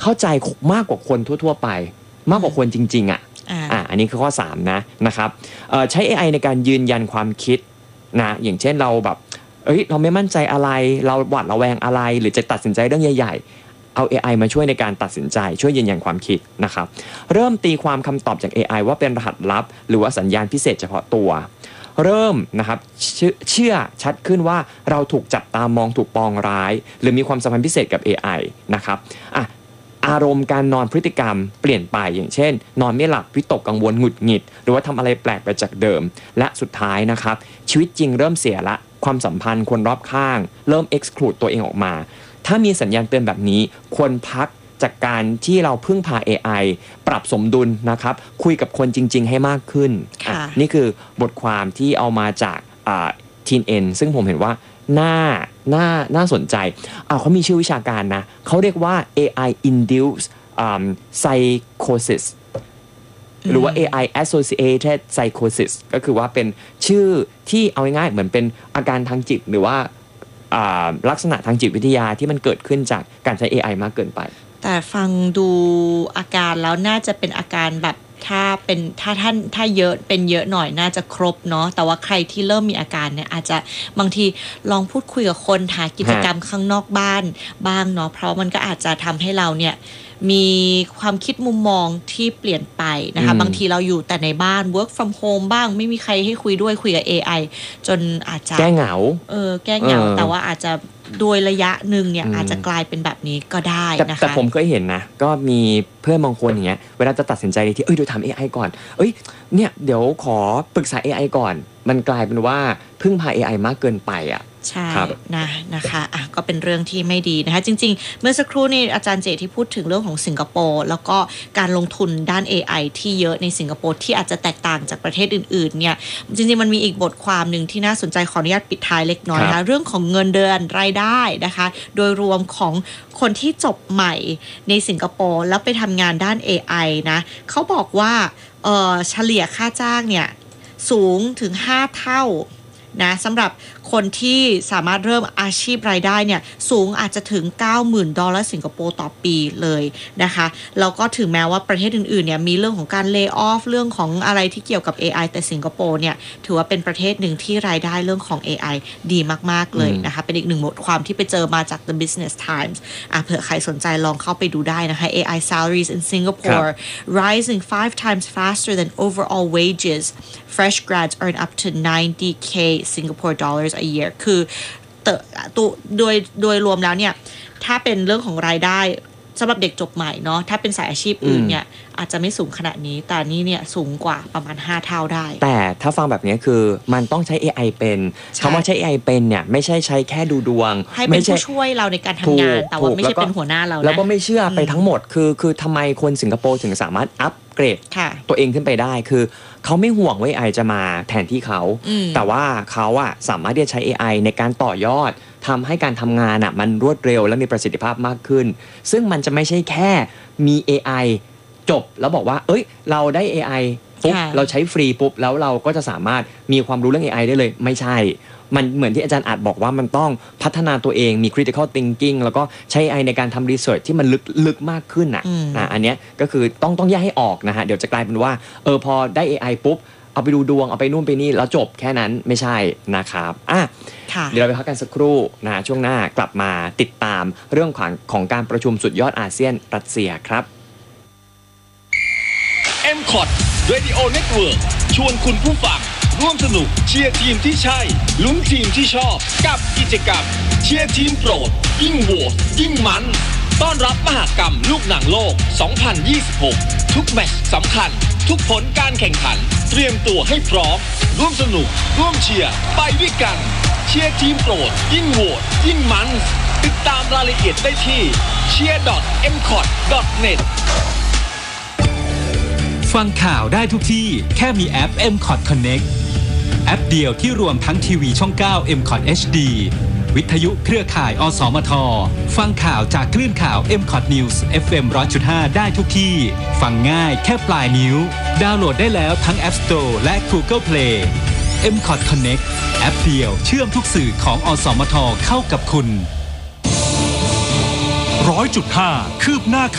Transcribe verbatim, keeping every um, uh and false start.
เข้าใจมากกว่าคนทั่วๆไปมากกว่าคนจริงๆอ่ะอ่าอันนี้คือข้อสามนะนะครับเอ่อใช้ เอ ไอ ในการยืนยันความคิดนะอย่างเช่นเราแบบเอ้ยเราไม่มั่นใจอะไรเราหวาดระแวงอะไรหรือจะตัดสินใจเรื่องใหญ่ๆเอา เอ ไอ มาช่วยในการตัดสินใจช่วยยืนยันความคิดนะครับเริ่มตีความคำตอบจาก เอ ไอ ว่าเป็นรหัสลับหรือว่าสัญญาณพิเศษเฉพาะตัวเริ่มนะครับเชื่อชัดขึ้นว่าเราถูกจับตามองถูกปองร้ายหรือมีความสัมพันธ์พิเศษกับ เอ ไอ นะครับอ่ะอารมณ์การนอนพฤติกรรมเปลี่ยนไปอย่างเช่นนอนไม่หลับวิตกกังวลหงุดหงิดหรือว่าทำอะไรแปลกไปจากเดิมและสุดท้ายนะครับชีวิตจริงเริ่มเสียละความสัมพันธ์คนรอบข้างเริ่ม exclude ตัวเองออกมาถ้ามีสัญญาณเตือนแบบนี้ควรพักจากการที่เราพึ่งพา เอ ไอ ปรับสมดุลนะครับคุยกับคนจริงๆให้มากขึ้นนี่คือบทความที่เอามาจากอ่า ที เอ็น ซึ่งผมเห็นว่าน่าน่าน่าสนใจอ่าเขามีชื่อวิชาการนะเขาเรียกว่า เอ ไอ induced um, psychosis หรือว่า เอ ไอ associated psychosis ก็คือว่าเป็นชื่อที่เอาง่ายๆเหมือนเป็นอาการทางจิตหรือว่าลักษณะทางจิตวิทยาที่มันเกิดขึ้นจากการใช้ เอ ไอ มากเกินไปแต่ฟังดูอาการแล้วน่าจะเป็นอาการแบบถ้าเป็นถ้าท่านถ้าเยอะเป็นเยอะหน่อยน่าจะครบเนาะแต่ว่าใครที่เริ่มมีอาการเนี่ยอาจจะบางทีลองพูดคุยกับคนหากิจกรรมข้างนอกบ้านบ้างเนาะเพราะมันก็อาจจะทำให้เราเนี่ยมีความคิดมุมมองที่เปลี่ยนไปนะคะบางทีเราอยู่แต่ในบ้าน work from home บ้างไม่มีใครให้คุยด้วยคุยกับ เอ ไอ จนอาจจะแก้เหงาเออแก้เหงาแต่ว่าอาจจะโดยระยะหนึ่งเนี่ยอาจจะกลายเป็นแบบนี้ก็ได้นะคะแต่ผมเคยเห็นนะก็มีเพื่อนบางคนอย่างเงี้ยเวลาจะตัดสินใจที่เอ้ยเดี๋ยวทำ เอ ไอ ก่อนเอ้ยเนี่ยเดี๋ยวขอปรึกษา เอ ไอ ก่อนมันกลายเป็นว่าพึ่งพา เอ ไอ มากเกินไปอ่ะใช่นะนะคะอ่ะก็เป็นเรื่องที่ไม่ดีนะคะจริงๆเมื่อสักครู่นี้อาจารย์เจที่พูดถึงเรื่องของสิงคโปร์แล้วก็การลงทุนด้าน เอ ไอ ที่เยอะในสิงคโปร์ที่อาจจะแตกต่างจากประเทศอื่นๆเนี่ยจริงๆมันมีอีกบทความหนึ่งที่น่าสนใจขออนุญาตปิดท้ายเล็กน้อยนะคะเรื่องของเงินเดือนรายได้นะคะโดยรวมของคนที่จบใหม่ในสิงคโปร์แล้วไปทำงานด้าน เอ ไอ นะเขาบอกว่าเอ่อเฉลี่ยค่าจ้างเนี่ยสูงถึงห้าเท่านะสำหรับคนที่สามารถเริ่มอาชีพรายได้เนี่ยสูงอาจจะถึง เก้าหมื่น ดอลลาร์สิงคโปร์ต่อปีเลยนะคะแล้วก็ถึงแม้ว่าประเทศอื่นๆเนี่ยมีเรื่องของการเลย์ออฟเรื่องของอะไรที่เกี่ยวกับ เอ ไอ แต่สิงคโปร์เนี่ยถือว่าเป็นประเทศหนึ่งที่รายได้เรื่องของ เอ ไอ ดีมากๆเลยนะคะเป็นอีกหนึ่งบทความที่ไปเจอมาจาก The Business Times อ่ะเผื่อใครสนใจลองเข้าไปดูได้นะคะ เอ ไอ salaries in Singapore rising five times faster than overall wages fresh grads earn up to ninety k Singapore dollars a year คือตัวโดยโดยรวมแล้วเนี่ยถ้าเป็นเรื่องของรายได้สำหรับเด็กจบใหม่เนาะถ้าเป็นสายอาชีพอื่นเนี่ยอาจจะไม่สูงขนาดนี้แต่นี่เนี่ยสูงกว่าประมาณห้าเท่าได้แต่ถ้าฟังแบบนี้คือมันต้องใช้ เอ ไอ เป็นคำว่าใช้ เอ ไอ เป็นเนี่ยไม่ใช่ใช้แค่ดูดวงให้เป็นผู้ช่วยเราในการทำงานแต่ว่าไม่ใช่เป็นหัวหน้าเรานะแล้วก็ไม่เชื่อไปทั้งหมดคือคือทำไมคนสิงคโปร์ถึงสามารถอัพเกรดตัวเองขึ้นไปได้คือเขาไม่ห่วงว่า เอ ไอ จะมาแทนที่เขาแต่ว่าเขาอะสามารถที่จะใช้ เอ ไอ ในการต่อยอดทำให้การทำงานอะมันรวดเร็วและมีประสิทธิภาพมากขึ้นซึ่งมันจะไม่ใช่แค่มี เอ ไอ จบแล้วบอกว่าเอ้ยเราได้ เอ ไอ ปุ๊บเราใช้ฟรีปุ๊บแล้วเราก็จะสามารถมีความรู้เรื่อง เอ ไอ ได้เลยไม่ใช่มันเหมือนที่อาจารย์อาจบอกว่ามันต้องพัฒนาตัวเองมี critical thinking แล้วก็ใช้ เอ ไอ ในการทำ research ที่มันลึกลึกมากขึ้นนะอ่ะอันเนี้ยก็คือต้องต้องแยกให้ออกนะฮะเดี๋ยวจะกลายเป็นว่าเออพอได้ เอ ไอ ปุ๊บเอาไปดูดวงเอาไปนู่นไปนี่แล้วจบแค่นั้นไม่ใช่นะครับอ่ะเดี๋ยวเราไปพักกันสักครู่นะช่วงหน้ากลับมาติดตามเรื่องของของการประชุมสุดยอดอาเซียนรัสเซียครับเอ็ม คอท Radio Network ชวนคุณผู้ฟังร่วมสนุกเชียร์ทีมที่ใช่ลุ้นทีมที่ชอบกับกิจกรรมเชียร์ทีมโปรดยิ่งโหวตยิ่งมันต้อนรับมหกรรมลูกหนังโลกสองพันยี่สิบหกทุกแมตช์สำคัญทุกผลการแข่งขันเตรียมตัวให้พร้อมร่วมสนุกร่วมเชียร์ไปด้วยกันเชียร์ทีมโปรดยิ่งโหวตยิ่งมันติดตามรายละเอียดได้ที่ เชียร์ ดอท เอ็ม คอท ดอท เน็ตฟังข่าวได้ทุกที่แค่มีแอป เอ็ม คอท Connect แอปเดียวที่รวมทั้งทีวีช่องเก้า เอ็ม คอท เอช ดี วิทยุเครือข่าย อสมท ฟังข่าวจากคลื่นข่าว เอ็ม คอท News เอฟ เอ็ม หนึ่งร้อยจุดห้า ได้ทุกที่ฟังง่ายแค่ปลายนิ้วดาวน์โหลดได้แล้วทั้ง App Store และ Google Play เอ็ม คอท Connect แอปเดียวเชื่อมทุกสื่อของอสมทเข้ากับคุณหนึ่งร้อยจุดห้า คืบหน้า